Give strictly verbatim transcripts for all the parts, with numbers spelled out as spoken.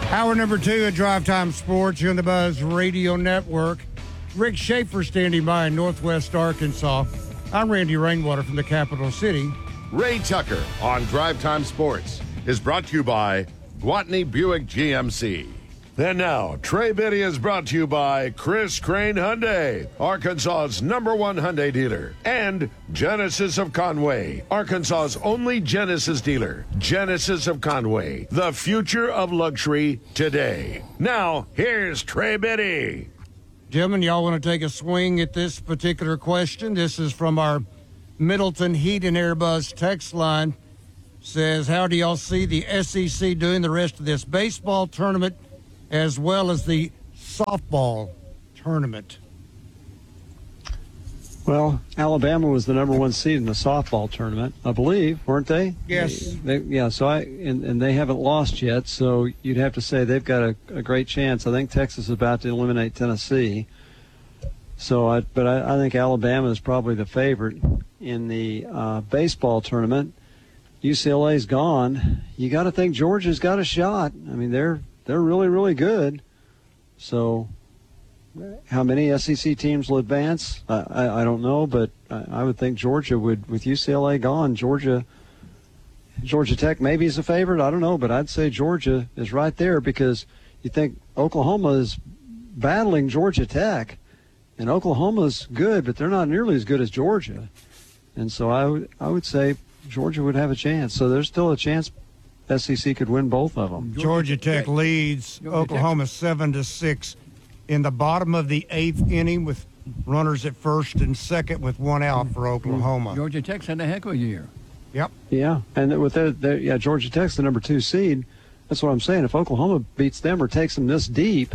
Hour number two at Drive Time Sports here on the Buzz Radio Network. Rick Schaefer standing by in Northwest Arkansas. I'm Randy Rainwater from the capital city. Ray Tucker on Drive Time Sports is brought to you by Gwatney Buick G M C. And now, Trey Biddy is brought to you by Chris Crane Hyundai, Arkansas's number one Hyundai dealer, and Genesis of Conway, Arkansas's only Genesis dealer. Genesis of Conway, the future of luxury today. Now, here's Trey Biddy. Gentlemen, y'all want to take a swing at this particular question? This is from our Middleton Heat and Airbus text line. Says, how do y'all see the S E C doing the rest of this baseball tournament as well as the softball tournament? Well, Alabama was the number one seed in the softball tournament, I believe, weren't they? Yes. They, they, yeah, so I and, and they haven't lost yet, so you'd have to say they've got a, a great chance. I think Texas is about to eliminate Tennessee. So, I, but I, I think Alabama is probably the favorite in the uh, baseball tournament. U C L A's gone. You got to think Georgia's got a shot. I mean, they're they're really, really good. So, how many S E C teams will advance? I, I, I don't know, but I, I would think Georgia would. With U C L A gone, Georgia, Georgia Tech maybe is a favorite. I don't know, but I'd say Georgia is right there because you think Oklahoma is battling Georgia Tech, and Oklahoma's good, but they're not nearly as good as Georgia. And so I would I would say Georgia would have a chance. So there's still a chance S E C could win both of them. Georgia Tech leads Oklahoma seven to six in the bottom of the eighth inning with runners at first and second with one out for Oklahoma. Georgia Tech's had a heck of a year. Yep. Yeah, and with their, their yeah, Georgia Tech's the number two seed. That's what I'm saying. If Oklahoma beats them or takes them this deep,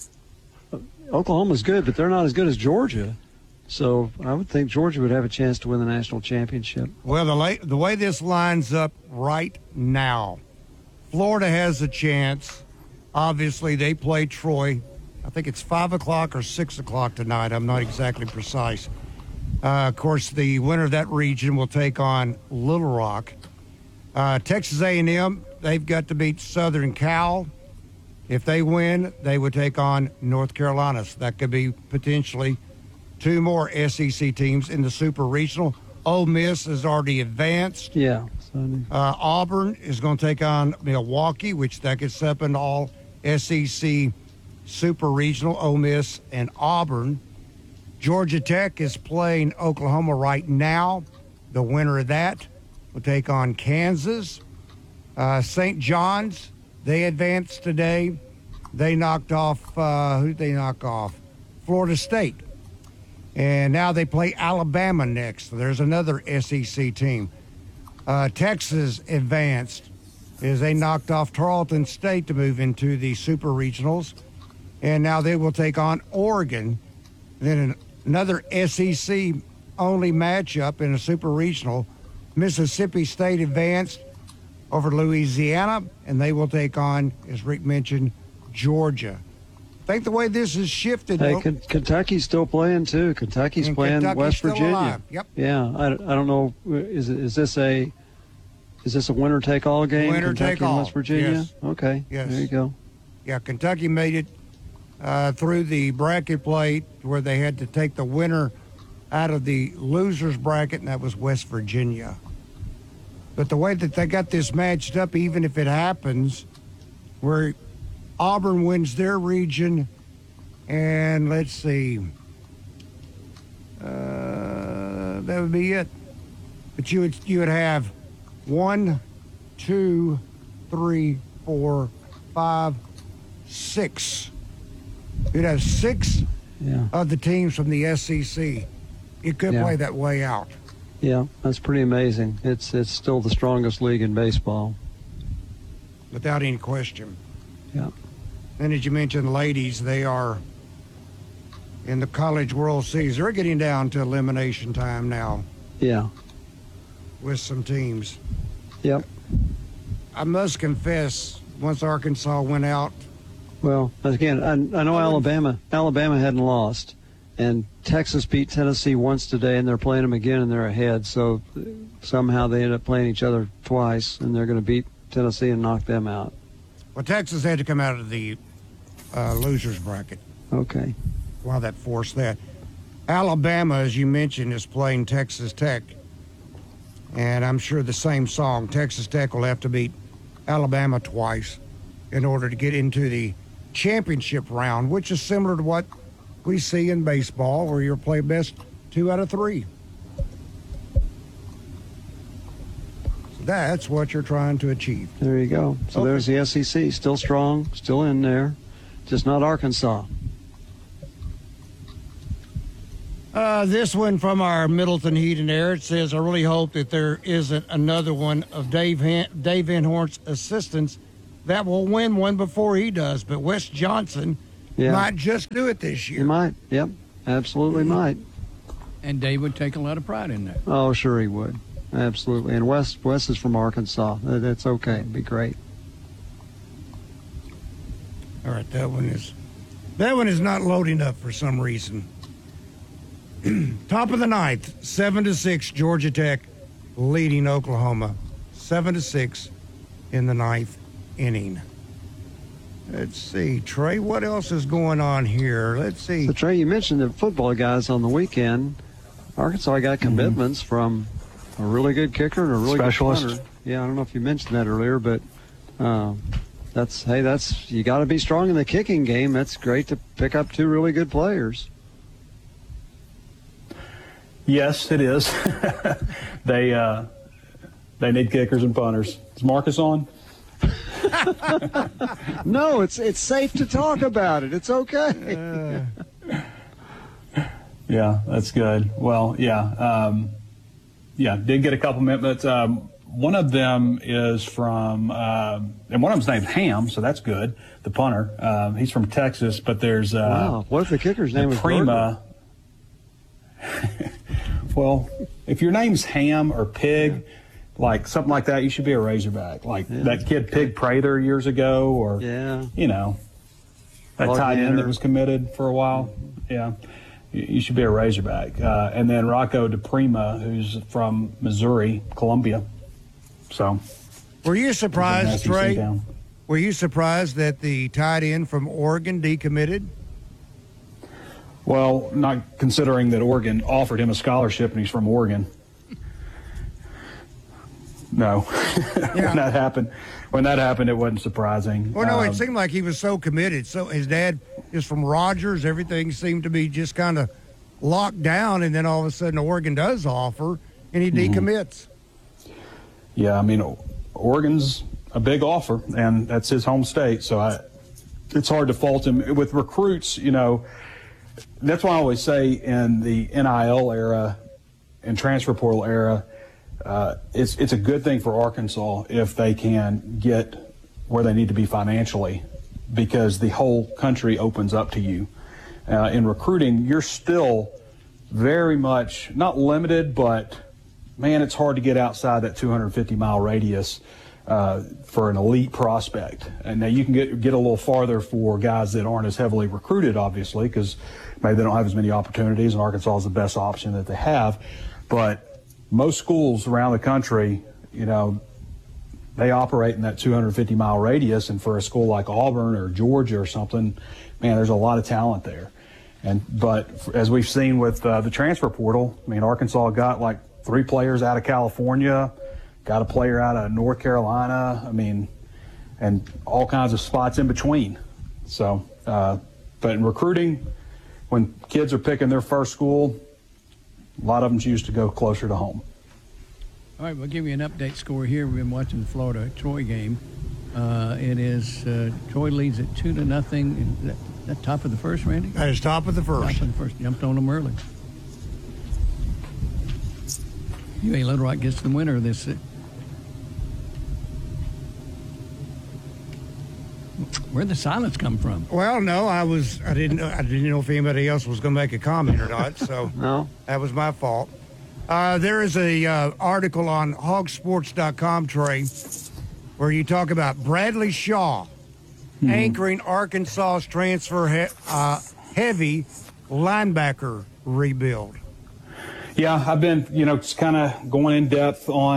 Oklahoma's good, but they're not as good as Georgia. So I would think Georgia would have a chance to win the national championship. Well, the, la- the way this lines up right now, Florida has a chance. Obviously, they play Troy. I think it's five o'clock or six o'clock tonight. I'm not exactly precise. Uh, of course, the winner of that region will take on Little Rock. Uh, Texas A and M, they've got to beat Southern Cal. If they win, they would take on North Carolina. So that could be potentially two more S E C teams in the Super Regional. Ole Miss has already advanced. Yeah. Uh, Auburn is going to take on Milwaukee, which that gets up in all S E C Super Regional, Ole Miss and Auburn. Georgia Tech is playing Oklahoma right now. The winner of that will take on Kansas. Uh, Saint John's, they advanced today. They knocked off, uh, who did they knock off? Florida State. And now they play Alabama next. So there's another S E C team. Uh, Texas advanced as they knocked off Tarleton State to move into the Super Regionals. And now they will take on Oregon. Then another S E C-only matchup in a Super Regional. Mississippi State advanced over Louisiana, and they will take on, as Rick mentioned, Georgia. I think the way this has shifted. Hey, K- Kentucky's still playing too. Kentucky's playing Kentucky's West still Virginia. alive. Yep. Yeah, I, I don't know. Is it, is this a is this a winner take all game? Winner Kentucky take and all. West Virginia. Yes. Okay. Yes. There you go. Yeah, Kentucky made it uh, through the bracket play where they had to take the winner out of the losers bracket, and that was West Virginia. But the way that they got this matched up, even if it happens, where Auburn wins their region, and let's see, uh, that would be it. But you would you would have one, two, three, four, five, six. You'd have six yeah. of the teams from the S E C. It could Yeah. play that way out. Yeah, that's pretty amazing. It's it's still the strongest league in baseball. Without any question. Yeah. And as you mentioned, ladies, they are in the College World Series. They're getting down to elimination time now Yeah. with some teams. Yep. I must confess, once Arkansas went out. Well, again, I, I know Alabama. Alabama hadn't lost, and Texas beat Tennessee once today, and they're playing them again, and they're ahead. So somehow they end up playing each other twice, and they're going to beat Tennessee and knock them out. Well, Texas had to come out of the uh, losers bracket. Okay. Why that forced that. Alabama, as you mentioned, is playing Texas Tech. And I'm sure the same song. Texas Tech will have to beat Alabama twice in order to get into the championship round, which is similar to what we see in baseball, where you play best two out of three. So that's what you're trying to achieve. There you go. So Okay. there's the S E C, still strong, still in there, just not Arkansas. Uh, this one from our Middleton Heat and Air. It says, I really hope that there isn't another one of Dave Han- Dave Van Horn's assistants that will win one before he does. But Wes Johnson Yeah. might just do it this He year. might. Yep. Absolutely might. And Dave would take a lot of pride in that. Oh, sure he would. Absolutely. And Wes, Wes is from Arkansas. That- That's okay. It'd be great. All right, that one is that one is not loading up for some reason. Top of the ninth, seven to six, Georgia Tech leading Oklahoma, seven to six in the ninth inning. Let's see, Trey, what else is going on here? Let's see. So, Trey, you mentioned the football guys on the weekend. Arkansas got commitments mm-hmm. from a really good kicker and a really Specialist. good punter. Yeah, I don't know if you mentioned that earlier, but uh, that's hey, that's you got to be strong in the kicking game. That's great to pick up two really good players. Yes, it is. they uh, they need kickers and punters. Is Marcus on? No, it's it's safe to talk about it. It's okay. Uh, Yeah, that's good. Well, yeah, um, yeah, did get a couple commitments. Um, one of them is from, um, and one of them's named Ham, so that's good. The punter, um, he's from Texas, but there's uh, Wow, what if the kicker's name was Prima. Well, if your name's Ham or Pig, like something like that, you should be a Razorback. Like Yeah. that kid Pig Prather years ago, or Yeah. you know, that Log tight end Manor. that was committed for a while. Yeah, you, you should be a Razorback. Uh, and then Rocco DePrima, who's from Missouri, Columbia. So were you there's an surprised, S E C Trey? down. Were you surprised that the tight end from Oregon decommitted? Well, not considering that Oregon offered him a scholarship and he's from Oregon. No. Yeah. when that happened, when that happened, it wasn't surprising. Well, no, Um, it seemed like he was so committed. So his dad is from Rogers. Everything seemed to be just kind of locked down, and then all of a sudden Oregon does offer, and he decommits. Yeah, I mean, Oregon's a big offer, and that's his home state. So I, it's hard to fault him. With recruits, you know, that's why I always say in the N I L era and transfer portal era, uh, it's it's a good thing for Arkansas if they can get where they need to be financially, because the whole country opens up to you. Uh, in recruiting, you're still very much not limited, but man, it's hard to get outside that two hundred fifty mile radius uh, for an elite prospect. And now you can get get a little farther for guys that aren't as heavily recruited, obviously, because maybe they don't have as many opportunities, and Arkansas is the best option that they have. But most schools around the country, you know, they operate in that two hundred fifty mile radius, and for a school like Auburn or Georgia or something, man, there's a lot of talent there. And but as we've seen with uh, the transfer portal, I mean, Arkansas got like three players out of California, got a player out of North Carolina, I mean, and all kinds of spots in between. So, uh, but in recruiting, when kids are picking their first school, a lot of them choose to go closer to home. All right, we'll give you an update score here. We've been watching the Florida-Troy game. Uh, it is uh, Troy leads at two to nothing. Is that, that top of the first, Randy? That is top of the first. Top of the first. Jumped on them early. U A Little Rock gets the winner of this. Where'd the silence come from? Well, no, I was I didn't know I didn't know if anybody else was going to make a comment or not, so No. that was my fault. Uh, there is a uh, article on hog sports dot com, Trey, where you talk about Bradley Shaw mm-hmm. anchoring Arkansas's transfer he- uh, heavy linebacker rebuild. Yeah, I've been, you know, just kind of going in depth on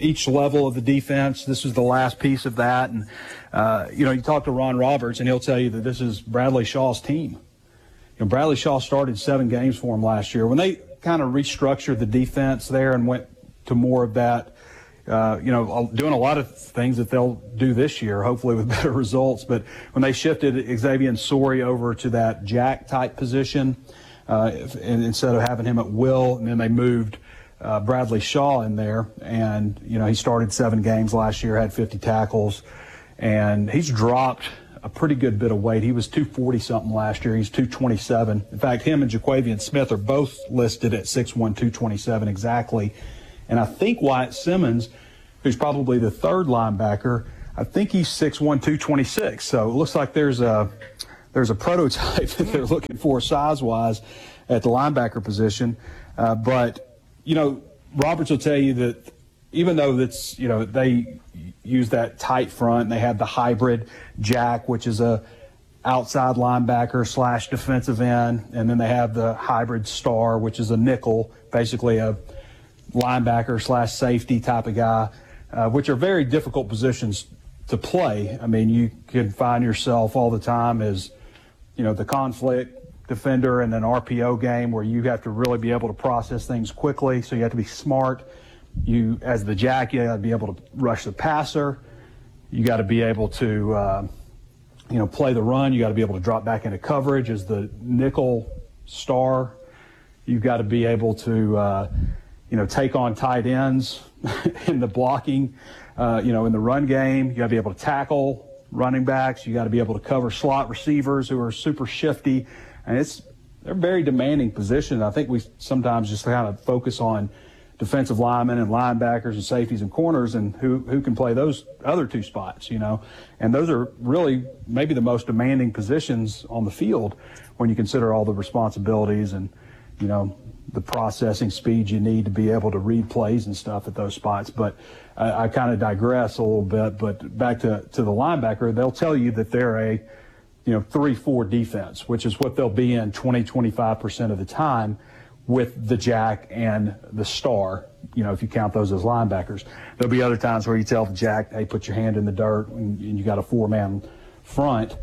each level of the defense. This is the last piece of that. And, uh, you know, you talk to Ron Roberts, and he'll tell you that this is Bradley Shaw's team. You know, Bradley Shaw started seven games for him last year. When they kind of restructured the defense there and went to more of that, uh, you know, doing a lot of things that they'll do this year, hopefully with better results. But when they shifted Xavier Sori over to that jack-type position, uh, and instead of having him at will, and then they moved uh, Bradley Shaw in there, and, you know, he started seven games last year, had fifty tackles, and he's dropped a pretty good bit of weight. He was two forty something last year. He's two twenty-seven. In fact, him and Jaquavian Smith are both listed at six one, two twenty-seven exactly. And I think Wyatt Simmons, who's probably the third linebacker, I think he's six one, two twenty-six. So it looks like there's a there's a prototype that they're looking for size-wise at the linebacker position. Uh, but, you know, Roberts will tell you that even though that's, you know, they use that tight front and they have the hybrid jack, which is a outside linebacker slash defensive end, and then they have the hybrid star, which is a nickel, basically a linebacker slash safety type of guy, uh, which are very difficult positions to play. I mean, you can find yourself all the time as, you know, the conflict defender in an R P O game where you have to really be able to process things quickly, so you have to be smart. You, as the jack, you got to be able to rush the passer. You got to be able to, uh, you know, play the run. You got to be able to drop back into coverage as the nickel star. You've got to be able to, uh, you know, take on tight ends in the blocking, uh, you know, in the run game. You got to be able to tackle running backs. You got to be able to cover slot receivers who are super shifty. And it's, they're very demanding positions. I think we sometimes just kind of focus on defensive linemen and linebackers and safeties and corners and who, who can play those other two spots, you know. And those are really maybe the most demanding positions on the field when you consider all the responsibilities and, you know, the processing speed you need to be able to read plays and stuff at those spots. But I, I kind of digress a little bit. But back to, to the linebacker, they'll tell you that they're a, you know, three four defense, which is what they'll be in twenty, twenty-five percent of the time with the jack and the star, you know, if you count those as linebackers. There'll be other times where you tell the jack, hey, put your hand in the dirt, and, and you got a four-man front.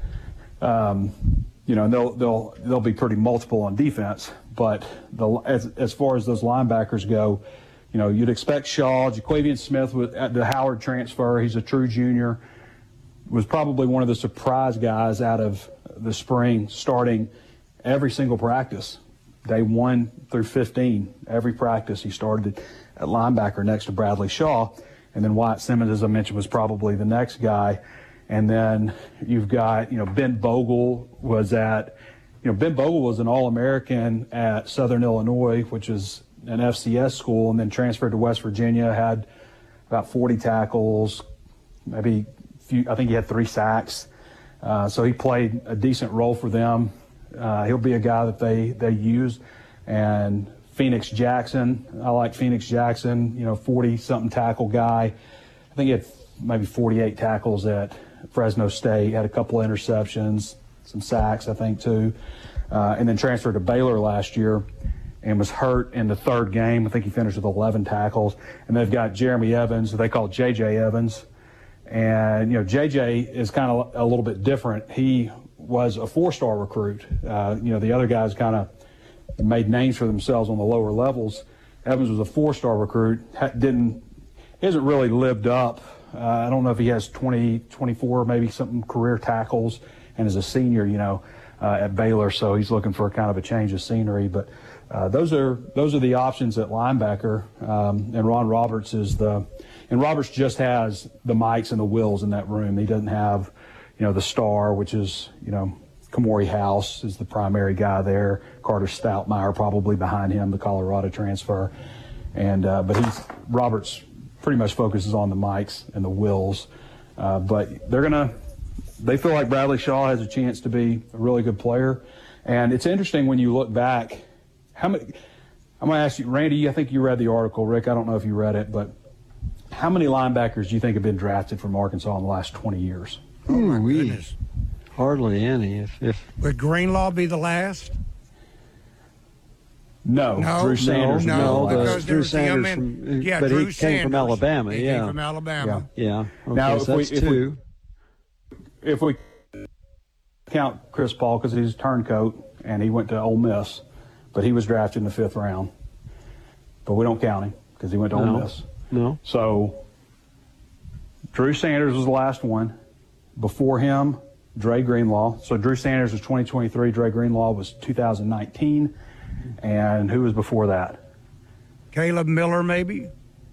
Um, you know, and they'll they'll they'll be pretty multiple on defense. But the, as as far as those linebackers go, you know, you'd expect Shaw, Jaquavian Smith with at the Howard transfer. He's a true junior. Was probably one of the surprise guys out of the spring, starting every single practice, day one through fifteen. Every practice he started at linebacker next to Bradley Shaw. And then Wyatt Simmons, as I mentioned, was probably the next guy. And then you've got, you know, Ben Bogle was at, you know, Ben Bogle was an All-American at Southern Illinois, which is an F C S school, and then transferred to West Virginia, had about forty tackles, maybe a few, I think he had three sacks. Uh, so he played a decent role for them. Uh, he'll be a guy that they, they use. And Phoenix Jackson, I like Phoenix Jackson, you know, forty-something tackle guy. I think he had maybe forty-eight tackles at Fresno State, had a couple of interceptions, some sacks, I think, too. Uh, and then transferred to Baylor last year and was hurt in the third game. I think he finished with eleven tackles. And they've got Jeremy Evans, who they call J J Evans. And, you know, J J is kind of a little bit different. He was a four-star recruit. Uh, you know, the other guys kind of made names for themselves on the lower levels. Evans was a four-star recruit. Didn't, he hasn't really lived up. Uh, I don't know if he has twenty, twenty-four, maybe something career tackles, and is a senior, you know, uh, at Baylor. So he's looking for kind of a change of scenery. But uh, those are those are the options at linebacker. Um, and Ron Roberts is the, and Roberts just has the Mikes and the Wills in that room. He doesn't have, you know, the star, which is, you know, Kamori House is the primary guy there. Carter Stoutmeyer probably behind him, the Colorado transfer. And uh, but he's Roberts pretty much focuses on the Mikes and the Wills. Uh, but they're gonna they feel like Bradley Shaw has a chance to be a really good player. And it's interesting when you look back. How many? I'm gonna ask you, Randy. I think you read the article. Rick, I don't know if you read it, but how many linebackers do you think have been drafted from Arkansas in the last twenty years? Oh my we, goodness! Hardly any. If if Would Greenlaw be the last? No, No, Drew Sanders. no, no, was the- on because Drew there was the young Sanders man- from- yeah, but he Drew came Sanders. from Alabama, He yeah. came from Alabama. Yeah. Okay, Now, so if that's we- if we- two. If we count Chris Paul because he's a turncoat and he went to Ole Miss, but he was drafted in the fifth round. But we don't count him because he went to No. Ole Miss. No. So Drew Sanders was the last one. Before him, Dre Greenlaw. So Drew Sanders was twenty twenty-three. Dre Greenlaw was two thousand nineteen. And who was before that? Caleb Miller, maybe?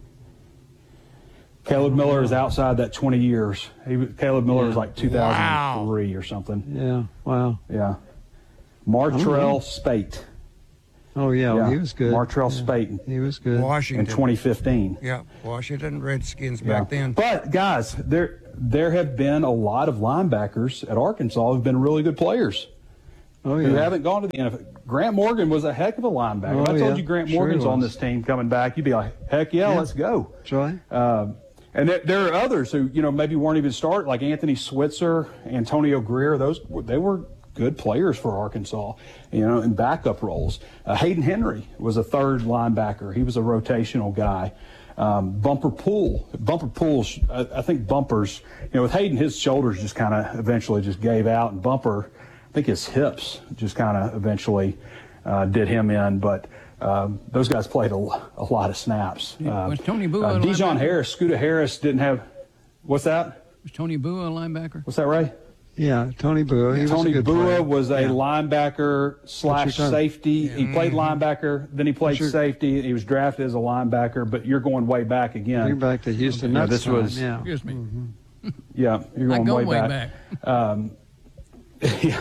Caleb Miller is outside that twenty years. He, was- Caleb Miller Yeah. was like two thousand three or something. Yeah. Wow. Yeah. Martrell Spate. Oh yeah, well, Yeah. he was good. Martrell yeah. Spate He was good. in Washington. twenty fifteen. Yeah, Washington Redskins Yeah. back then. But guys, there there have been a lot of linebackers at Arkansas who've been really good players Oh who yeah. haven't gone to the N F L. Grant Morgan was a heck of a linebacker. Oh, if I told yeah. you Grant Sure Morgan's he on was. this team coming back, you'd be like, heck yeah, Yeah. let's go. That's right. Um, and there, there are others who, you know, maybe weren't even started, like Anthony Switzer, Antonio Greer. Those they were good players for Arkansas, you know, in backup roles. Uh, Hayden Henry was a third linebacker. He was a rotational guy. Um, Bumper Pool, Bumper Pool's, I, I think Bumper's, you know, with Hayden, his shoulders just kind of eventually just gave out, and Bumper, I think his hips just kind of eventually uh, did him in, but. Um, those guys played a, a lot of snaps. Uh, Was Tony Bua uh, a Dijon linebacker? Harris, Scooter Harris didn't have. What's that? Was Tony Bua a linebacker? What's that, Ray? Yeah, Tony Bua. He was a Tony good Bua player. was a Yeah. linebacker slash term? safety. He played linebacker, then he played your- safety. He was drafted as a linebacker, but you're going way back again. You're back to Houston. Yeah, Nuts this time, was- yeah. Excuse me. Yeah, you're I going go way, way back. back. Um, yeah.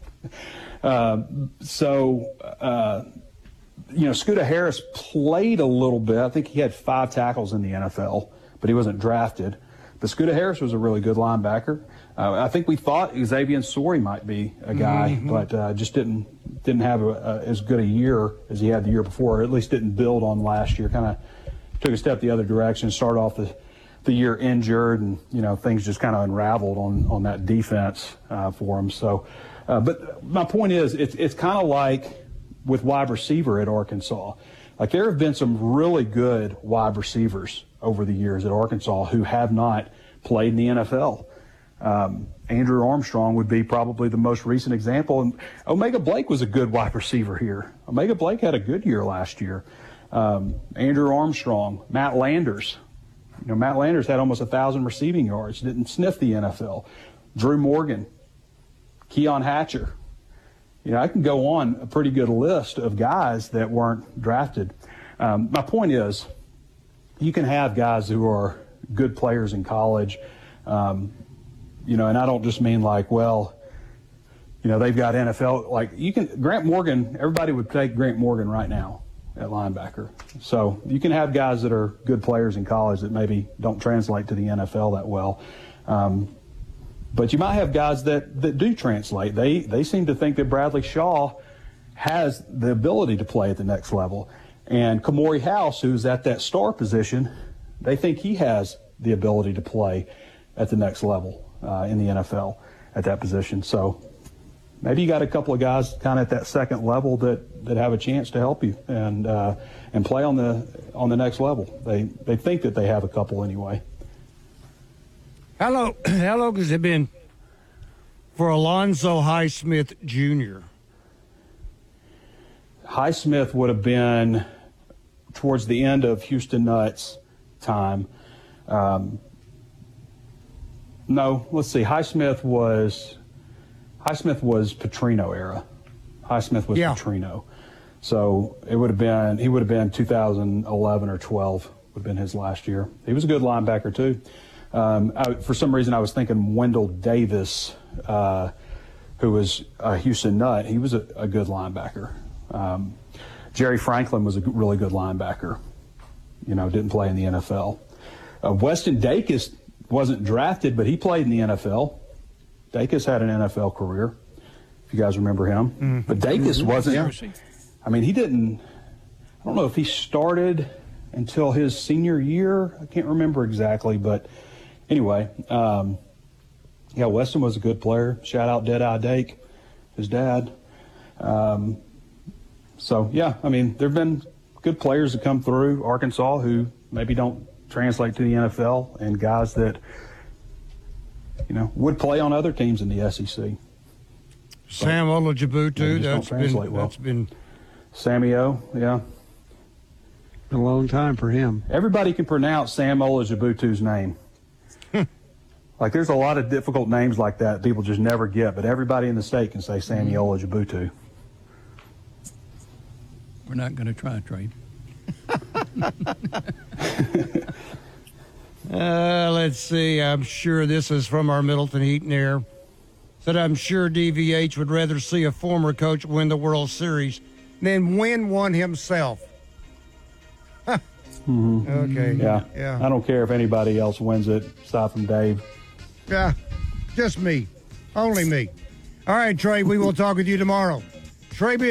Um, so, uh, you know, Scooter Harris played a little bit. I think he had five tackles in the N F L, but he wasn't drafted. But Scooter Harris was a really good linebacker. Uh, I think we thought Xavier Sori might be a guy, Mm-hmm. but uh, just didn't didn't have a, a, as good a year as he had the year before, or at least didn't build on last year. Kind of took a step the other direction, started off the the year injured, and you know things just kind of unraveled on on that defense uh, for him. So, uh, but my point is, it's it's kind of like with wide receiver at Arkansas. Like there have been some really good wide receivers over the years at Arkansas who have not played in the N F L. Um, Andrew Armstrong would be probably the most recent example. And Omega Blake was a good wide receiver here. Omega Blake had a good year last year. Um, Andrew Armstrong, Matt Landers. You know, Matt Landers had almost a thousand receiving yards, didn't sniff the N F L. Drew Morgan, Keon Hatcher. You know, I can go on a pretty good list of guys that weren't drafted. Um, my point is, you can have guys who are good players in college, um, you know, and I don't just mean like, well, you know, they've got N F L. Like, you can, Grant Morgan, everybody would take Grant Morgan right now at linebacker. So you can have guys that are good players in college that maybe don't translate to the N F L that well. Um, But you might have guys that, that do translate. They they seem to think that Bradley Shaw has the ability to play at the next level. And Kamori House, who's at that star position, they think he has the ability to play at the next level uh, in the N F L at that position. So maybe you got a couple of guys kind of at that second level that, that have a chance to help you and uh, and play on the on the next level. They they think that they have a couple anyway. How long, how long has it been for Alonzo Highsmith Junior? Highsmith would have been towards the end of Houston Nutt's time. Um, no, let's see. Highsmith was Highsmith was Petrino era. Highsmith was Yeah. Petrino. So it would have been he would have been two thousand eleven or twelve would have been his last year. He was a good linebacker too. Um, I, for some reason, I was thinking Wendell Davis, uh, who was a Houston Nut. He was a, a good linebacker. Um, Jerry Franklin was a g- really good linebacker. You know, didn't play in the N F L. Uh, Weston Dacus wasn't drafted, but he played in the N F L. Dacus had an N F L career, if you guys remember him. Mm-hmm. But Dacus wasn't. Yeah. I mean, he didn't. I don't know if he started until his senior year. I can't remember exactly, but. Anyway, um, yeah, Weston was a good player. Shout out Deadeye Dake, his dad. Um, so, yeah, I mean, there have been good players that come through Arkansas who maybe don't translate to the N F L, and guys that, you know, would play on other teams in the S E C. Sam Olajibutu, that's been, well. that's been Sammy O, yeah. A long time for him. Everybody can pronounce Sam Olajibutu's name. Like, there's a lot of difficult names like that people just never get, but everybody in the state can say Sammy Olajibutu. We're not going to try, Trey. uh, let's see. I'm sure this is from our Middleton Heat and Air. Said, I'm sure D V H would rather see a former coach win the World Series than win one himself. Mm-hmm. Okay. Yeah. Yeah. I don't care if anybody else wins it, aside from Dave. Yeah. Just me. Only me. All right, Trey, we will talk with you tomorrow. Trey B.